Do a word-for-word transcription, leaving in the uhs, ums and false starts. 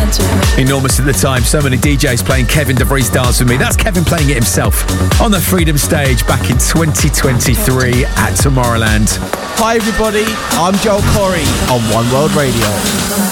Enormous at the time. So many D Js playing Kevin DeVries Dance With Me. That's Kevin playing it himself on the Freedom stage back in twenty twenty-three at Tomorrowland. Hi everybody, I'm Joel Corry on One World Radio.